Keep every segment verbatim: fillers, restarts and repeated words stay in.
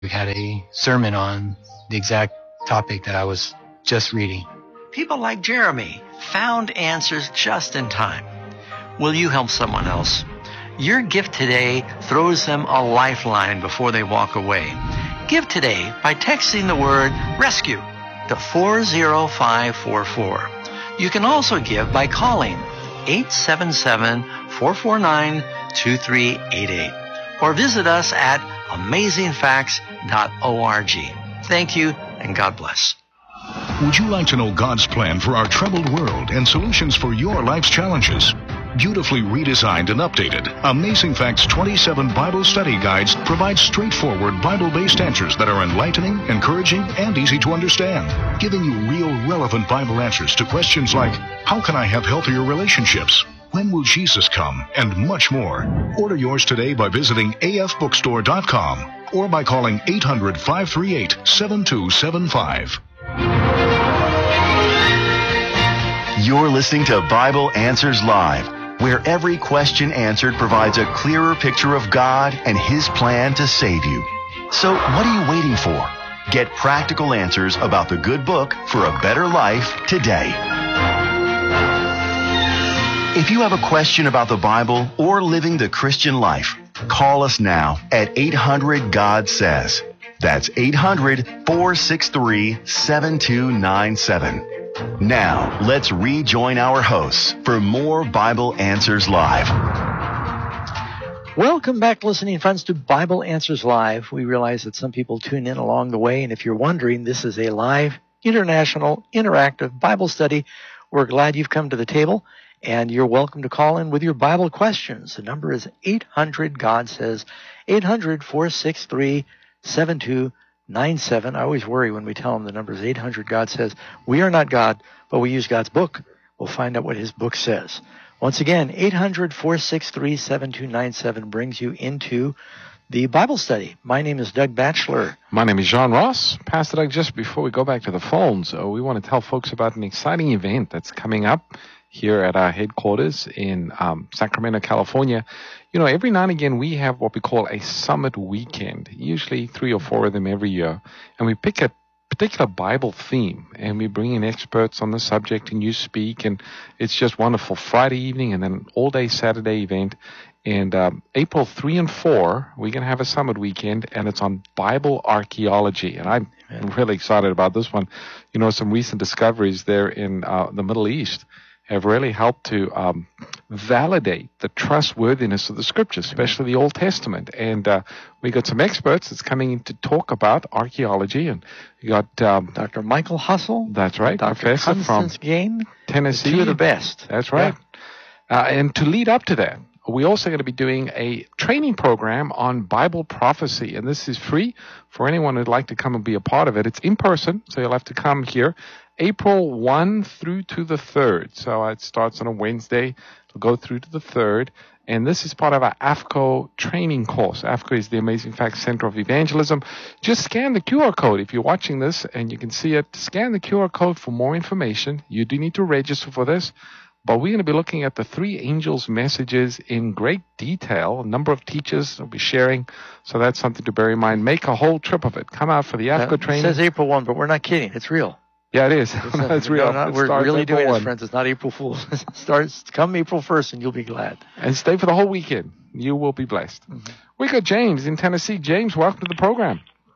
We had a sermon on the exact topic that I was just reading. People like Jeremy found answers just in time. Will you help someone else? Your gift today throws them a lifeline before they walk away. Give today by texting the word RESCUE to four zero five four four. You can also give by calling eight seven seven, four four nine, two three eight eight or visit us at amazing facts dot org. Thank you and God bless. Would you like to know God's plan for our troubled world and solutions for your life's challenges? Beautifully redesigned and updated, Amazing Facts twenty-seven Bible Study Guides provide straightforward Bible-based answers that are enlightening, encouraging, and easy to understand, giving you real, relevant Bible answers to questions like, how can I have healthier relationships? When will Jesus come? And much more. Order yours today by visiting A F bookstore dot com or by calling eight hundred, five three eight, seven two seven five. You're listening to Bible Answers Live, where every question answered provides a clearer picture of God and His plan to save you. So what are you waiting for? Get practical answers about the good book for a better life today. If you have a question about the Bible or living the Christian life, call us now at eight hundred God says. That's eight hundred, four six three, seven two nine seven. Now, let's rejoin our hosts for more Bible Answers Live. Welcome back, listening friends, to Bible Answers Live. We realize that some people tune in along the way, and if you're wondering, this is a live, international, interactive Bible study. We're glad you've come to the table, and you're welcome to call in with your Bible questions. The number is eight hundred God says, eight hundred, four six three, seven two nine seven. I always worry when we tell them the number is eight hundred God says. We are not God, but we use God's book. We'll find out what His book says. Once again, eight hundred, four six three, seven two nine seven brings you into the Bible study. My name is Doug Batchelor. My name is John Ross. Pastor Doug, just before we go back to the phones, uh, we want to tell folks about an exciting event that's coming up here at our headquarters in um, Sacramento, California. You know, every now and again we have what we call a summit weekend, usually three or four of them every year, and we pick a particular Bible theme, and we bring in experts on the subject, and you speak, and it's just wonderful. Friday evening and then an all-day Saturday event. And um, April third and fourth, we're going to have a summit weekend, and it's on Bible archaeology. And I'm Amen. really excited about this one. You know, some recent discoveries there in uh, the Middle East have really helped to um, validate the trustworthiness of the Scriptures, especially the Old Testament. And uh, we got some experts that's coming in to talk about archaeology. And we got um, Doctor Michael Hussle. That's right, Doctor professor Constance from Gain, Tennessee. Two of the best. That's right. Yeah. Uh, and to lead up to that, we're also going to be doing a training program on Bible prophecy, and this is free for anyone who'd like to come and be a part of it. It's in person, so you'll have to come here April first through to the third. So it starts on a Wednesday. It'll go through to the third, and this is part of our A F C O training course. A F C O is the Amazing Facts Center of Evangelism. Just scan the Q R code if you're watching this, and you can see it. Scan the Q R code for more information. You do need to register for this. But we're going to be looking at the three angels' messages in great detail. A number of teachers will be sharing, so that's something to bear in mind. Make a whole trip of it. Come out for the A F C O uh, training. It says April first, but we're not kidding. It's real. Yeah, it is. It's, That's real. No, not, it we're really doing April this, friends. It's not April Fool's. It starts come April first, and you'll be glad. And stay for the whole weekend. You will be blessed. Mm-hmm. We got James in Tennessee. James, welcome to the program.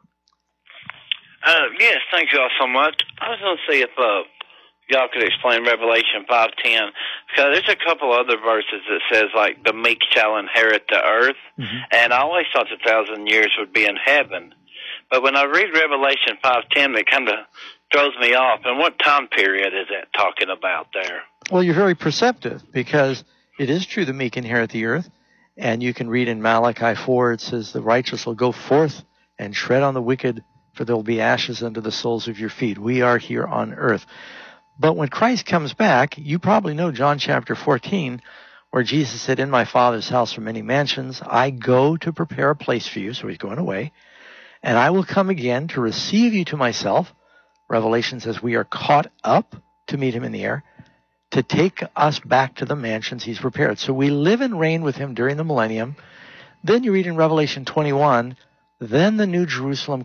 Uh, yes, thank you all so much. I was going to see if uh, y'all could explain Revelation five ten, because there's a couple other verses that says, like, the meek shall inherit the earth, mm-hmm. and I always thought the thousand years would be in heaven. But when I read Revelation five ten, it kind of throws me off. And what time period is that talking about there? Well, you're very perceptive, because it is true the meek inherit the earth, and you can read in Malachi four, it says, the righteous will go forth and tread on the wicked, for there will be ashes under the soles of your feet. We are here on earth. But when Christ comes back, you probably know John chapter fourteen, where Jesus said, in my Father's house are many mansions. I go to prepare a place for you, so he's going away, and I will come again to receive you to myself. Revelation says we are caught up to meet him in the air, to take us back to the mansions he's prepared. So we live and reign with him during the millennium. Then you read in Revelation twenty-one Then the New Jerusalem